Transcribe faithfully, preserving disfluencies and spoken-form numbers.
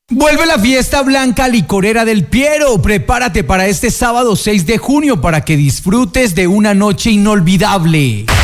Vuelve la fiesta blanca licorera del Piero. Prepárate para este sábado seis de junio para que disfrutes de una noche inolvidable.